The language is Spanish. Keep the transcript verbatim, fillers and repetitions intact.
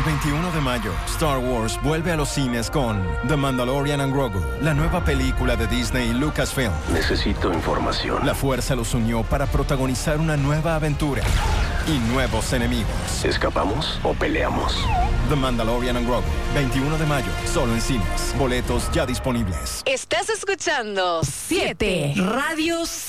veintiuno de mayo, Star Wars vuelve a los cines con The Mandalorian and Grogu, la nueva película de Disney y Lucasfilm. Necesito información. La fuerza los unió para protagonizar una nueva aventura y nuevos enemigos. ¿Escapamos o peleamos? The Mandalorian and Grogu, veintiuno de mayo, solo en cines. Boletos ya disponibles. Estás escuchando siete Radio